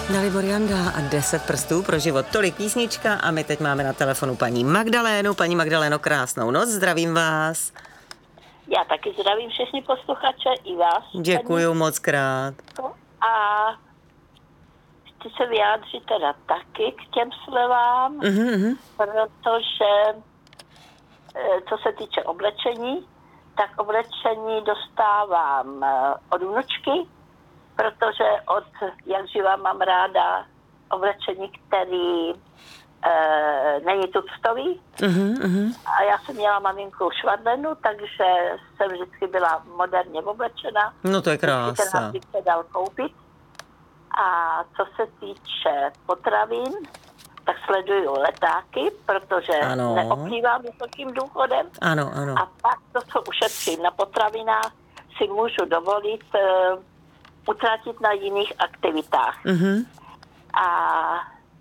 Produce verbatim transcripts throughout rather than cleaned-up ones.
Dalibor Janda a deset prstů pro život. Tolik písnička a my teď máme na telefonu paní Magdalénu. Paní Magdaléno, krásnou noc, zdravím vás. Já taky zdravím všechny posluchače i vás. Děkuju paní. Moc krát. A chci se vyjádřit teda taky k těm slevám, mm-hmm. protože co se týče oblečení, tak oblečení dostávám od vnučky, protože od jak živa mám ráda oblečení, který e, není tuctový. Mm-hmm. A já jsem měla maminku švadlenu, takže jsem vždycky byla moderně oblečena. No to je krása. Vždycky ten se dal koupit. A co se týče potravin, tak sleduju letáky, protože ano. neoplývám vysokým důchodem. Ano, ano. A pak to, co ušetřím na potravinách, si můžu dovolit uh, utratit na jiných aktivitách. Mm-hmm. A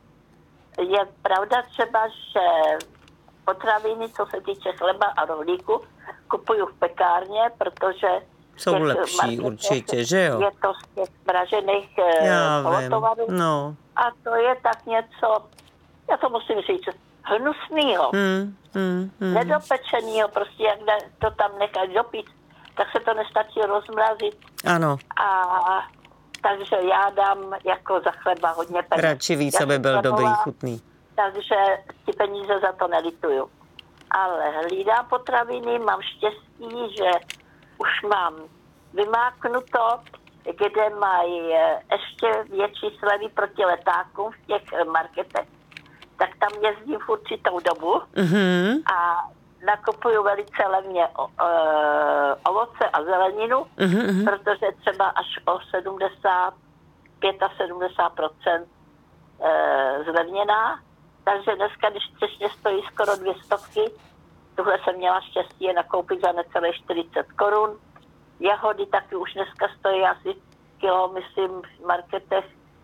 je pravda třeba, že potraviny, co se týče chleba a rohlíku, kupuju v pekárně, protože jsou lepší určitě, že jo? Je to z těch mražených polotovarů. No. A to je tak něco, já to musím říct, hnusnýho, mm, mm, mm. nedopečenýho, prostě jak to tam nechat dopít, tak se to nestačí rozmrazit. Ano. A takže já dám jako za chleba hodně peněz. Radši víc, aby byl dobrý, chutný. Takže ty peníze za to nelituju. Ale hlídám potraviny, mám štěstí, že už mám vymáknuto, kde mají ještě větší slevy proti letákům v těch marketech. Tak tam jezdím v určitou dobu mm-hmm. a nakupuju velice levně o, e, ovoce a zeleninu, mm-hmm. protože třeba až o sedmdesát pět až sedmdesát procent e, zlevněná. Takže dneska, když třešně stojí skoro dvě stovky, tuhle jsem měla štěstí je nakoupit za necelé čtyřicet korun. Jahody taky už dneska stojí asi kilo, myslím, v marketech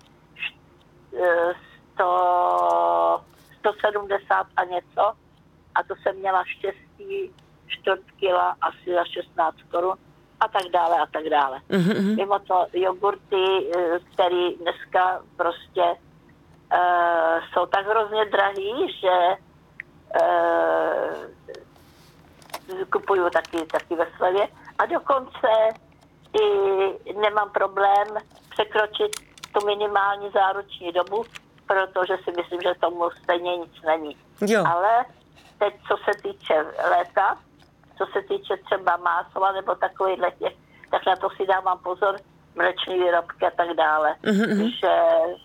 sto, sto sedmdesát a něco. A to jsem měla štěstí čtvrt kila asi za šestnáct korun a tak dále a tak dále. Mm-hmm. Mimo to jogurty, které dneska prostě uh, jsou tak hrozně drahý, že uh, kupuju taky, taky ve slevě. A dokonce i nemám problém překročit tu minimální záruční dobu, protože si myslím, že tomu stejně nic není. Jo. Ale teď, co se týče léta, co se týče třeba másla nebo takovýhle těch, tak na to si dávám pozor, mléčné výrobky a tak dále. Mm-hmm. Že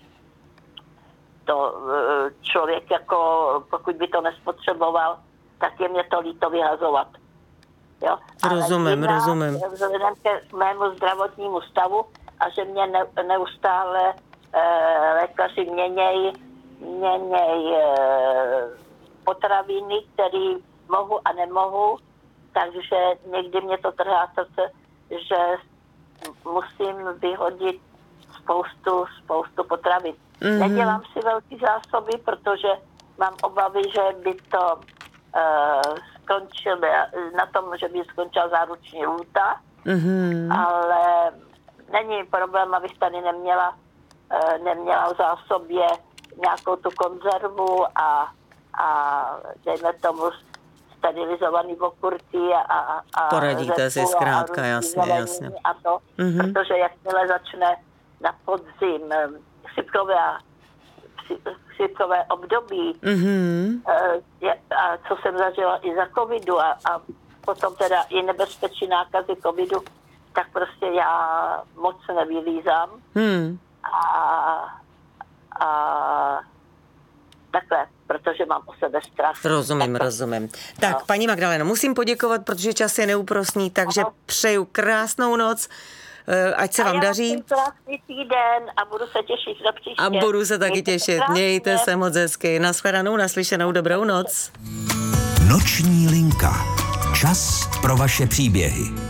to člověk jako, pokud by to nespotřeboval, tak je mě to líto vyhazovat. Jo? Rozumím, jinak, rozumím. Vzhledem k mému zdravotnímu stavu a že mě ne, neustále e, lékaři měnějí měněj, e, potraviny, které mohu a nemohu, takže někdy mě to trhá srdce, že musím vyhodit spoustu, spoustu potravin. Mm-hmm. Nedělám si velký zásoby, protože mám obavy, že by to uh, skončil na tom, že by skončila záruční lhůta, mm-hmm. ale není problém, abych tady neměla, uh, neměla v zásobě nějakou tu konzervu a, a dejme tomu sterilizovaný okurky a, a, a poradíte si zkrátka, jasně, jasně. A to, mm-hmm. protože jakmile začne na podzim chřipkové, chřipkové období, mm-hmm. a co jsem zažila i za covidu a, a potom teda i nebezpečí nákazy covidu, tak prostě já moc nevylízám. Mm. A, a takhle, protože mám o sebe strach. Rozumím, tak, rozumím. Tak, no. Paní Magdaleno, musím poděkovat, protože čas je neúprosný, takže no. Přeju krásnou noc, ať se a vám daří. Krásný týden a budu se těšit do příště. A budu se taky Mějte těšit. Krásně. Mějte se moc hezky. Nashledanou, naslyšenou, dobrou noc. Noční linka. Čas pro vaše příběhy.